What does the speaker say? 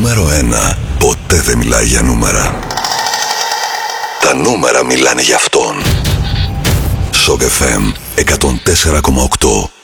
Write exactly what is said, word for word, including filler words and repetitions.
νούμερο ένα ποτέ δεν μιλάει για νούμερα. Τα νούμερα μιλάνε για αυτόν. Σοκ εφ εμ εκατόν τέσσερα κόμμα οκτώ.